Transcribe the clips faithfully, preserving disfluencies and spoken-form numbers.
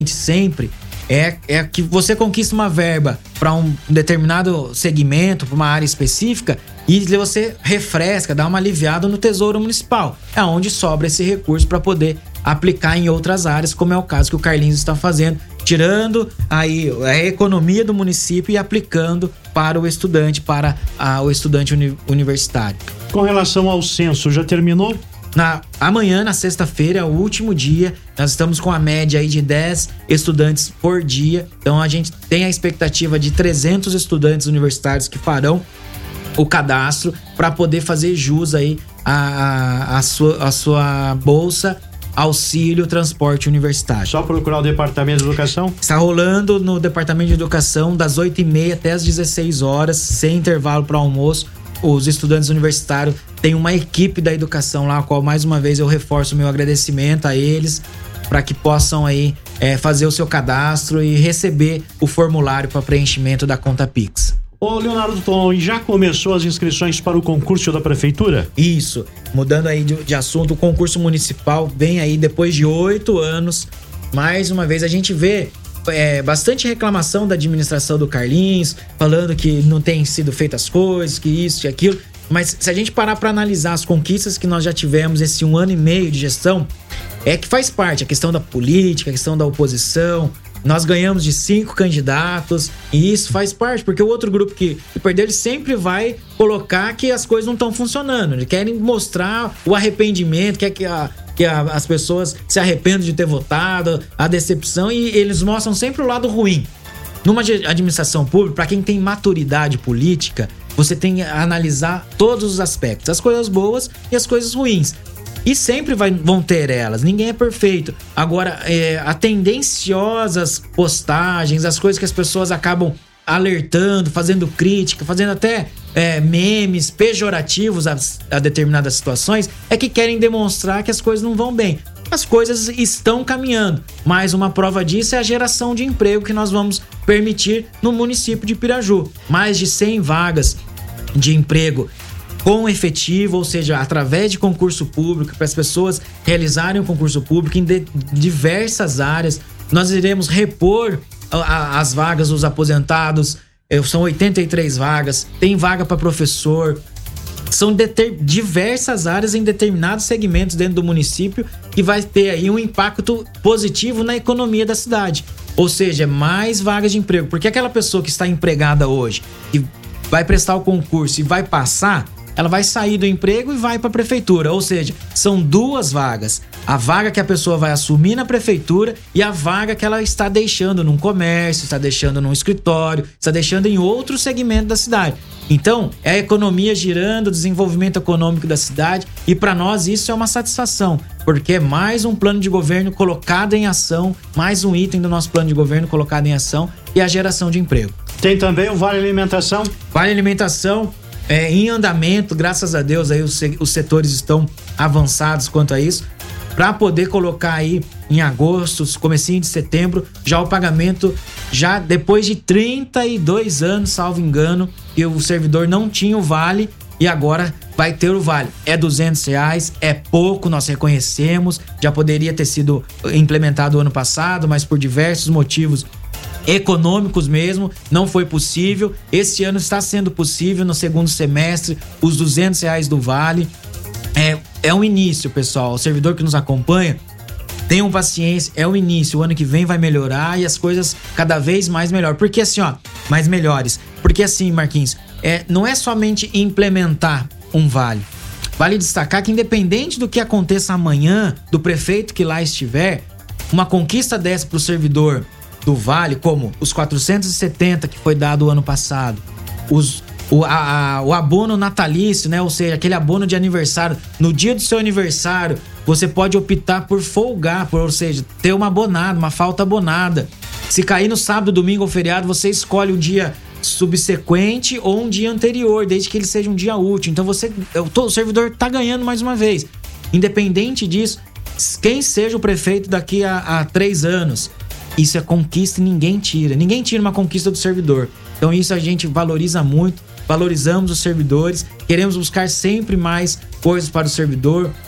sempre é, é que você conquista uma verba para um determinado segmento, para uma área específica, e você refresca, dá uma aliviada no Tesouro Municipal. É onde sobra esse recurso para poder aplicar em outras áreas, como é o caso que o Carlinhos está fazendo, tirando aí a economia do município e aplicando para o estudante, para a, o estudante uni, universitário. Com relação ao censo, já terminou? Na, amanhã, na sexta-feira, é o último dia. Nós estamos com a média aí de dez estudantes por dia. Então a gente tem a expectativa de trezentos estudantes universitários que farão o cadastro para poder fazer jus aí a, a, a, sua, a sua bolsa auxílio transporte universitário. Só procurar o Departamento de Educação? Está rolando no Departamento de Educação das oito e meia até as dezesseis horas, sem intervalo para almoço. Os estudantes universitários têm uma equipe da educação lá, a qual mais uma vez eu reforço o meu agradecimento a eles, para que possam aí é, fazer o seu cadastro e receber o formulário para preenchimento da conta Pix. Ô Leonardo Tom, já começou as inscrições para o concurso da prefeitura? Isso, mudando aí de, de assunto, o concurso municipal vem aí depois de oito anos. Mais uma vez a gente vê é, bastante reclamação da administração do Carlinhos, falando que não tem sido feitas as coisas, que isso e aquilo. Mas se a gente parar para analisar as conquistas que nós já tivemos esse um ano e meio de gestão, é que faz parte a questão da política, a questão da oposição. Nós ganhamos de cinco candidatos e isso faz parte, porque o outro grupo que, que perdeu, ele sempre vai colocar que as coisas não estão funcionando. Eles querem mostrar o arrependimento, quer que, a, que a, as pessoas se arrependam de ter votado, a decepção, e eles mostram sempre o lado ruim. Numa administração pública, para quem tem maturidade política, você tem que analisar todos os aspectos, as coisas boas e as coisas ruins. E sempre vai, vão ter elas, ninguém é perfeito. Agora, é, a tendenciosas postagens, as coisas que as pessoas acabam alertando, fazendo crítica, fazendo até é, memes pejorativos a, a determinadas situações, é que querem demonstrar que as coisas não vão bem. As coisas estão caminhando. Mais uma prova disso é a geração de emprego que nós vamos permitir no município de Piraju. Mais de cem vagas de emprego com efetivo, ou seja, através de concurso público, para as pessoas realizarem o concurso público em de, diversas áreas. Nós iremos repor a, a, as vagas dos aposentados, são oitenta e três vagas, tem vaga para professor. São deter, diversas áreas em determinados segmentos dentro do município que vai ter aí um impacto positivo na economia da cidade. Ou seja, mais vagas de emprego. Porque aquela pessoa que está empregada hoje, que vai prestar o concurso e vai passar, ela vai sair do emprego e vai para a prefeitura. Ou seja, são duas vagas. A vaga que a pessoa vai assumir na prefeitura e a vaga que ela está deixando num comércio, está deixando num escritório, está deixando em outro segmento da cidade. Então, é a economia girando, o desenvolvimento econômico da cidade, e para nós isso é uma satisfação, porque é mais um plano de governo colocado em ação, mais um item do nosso plano de governo colocado em ação, e a geração de emprego. Tem também o Vale Alimentação? Vale Alimentação é em andamento, graças a Deus aí os, os setores estão avançados quanto a isso, para poder colocar aí em agosto, comecinho de setembro, já o pagamento, já depois de trinta e dois anos, salvo engano, que o servidor não tinha o vale e agora vai ter o vale. É duzentos reais, é pouco, nós reconhecemos, já poderia ter sido implementado ano passado, mas por diversos motivos econômicos mesmo, não foi possível. Esse ano está sendo possível, no segundo semestre, os duzentos reais do vale. É, é um início, pessoal. O servidor que nos acompanha, tenham paciência, é o início. O ano que vem vai melhorar e as coisas cada vez mais melhor. Porque assim, ó, mais melhores. Porque assim, Marquinhos, é, não é somente implementar um vale. Vale destacar que independente do que aconteça amanhã, do prefeito que lá estiver, uma conquista dessa para o servidor do vale, como os quatrocentos e setenta que foi dado o ano passado, os O, a, a, o abono natalício, né? Ou seja, aquele abono de aniversário. No dia do seu aniversário, você pode optar por folgar, por, ou seja, ter uma abonada, uma falta abonada. Se cair no sábado, domingo ou feriado, você escolhe o dia subsequente ou um dia anterior, desde que ele seja um dia útil. Então você, o servidor tá ganhando mais uma vez. Independente disso, quem seja o prefeito daqui a, a três anos, isso é conquista e ninguém tira. Ninguém tira uma conquista do servidor. Então isso a gente valoriza muito. Valorizamos os servidores, queremos buscar sempre mais coisas para o servidor.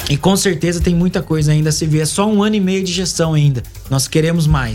E com certeza tem muita coisa ainda a se ver. É só um ano e meio de gestão ainda. Nós queremos mais.